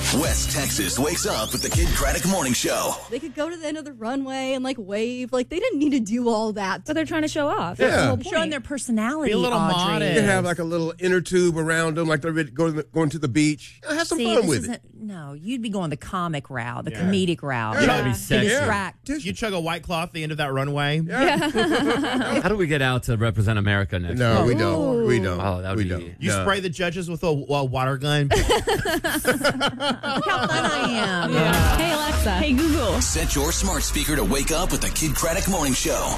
West Texas wakes up with the Kid Craddock Morning Show. They could go to the end of the runway and wave. They didn't need to do all that. But they're trying to show off. Yeah. That's the whole point. Showing their personality. Be a little Audrey. modest. You can have a little inner tube around them, like they're going to the beach. Have some fun with it. No, you'd be going the comic route, the comedic route. You gotta be to sexy. distract. You chug a White Claw at the end of that runway. How do we get out to represent America next No, year? we don't. We don't. Oh, that would we be- don't. You No. spray the judges with a water gun. Look how fun I am. Hey, Alexa. Hey, Google. Set your smart speaker to wake up with the Kid Craddock Morning Show.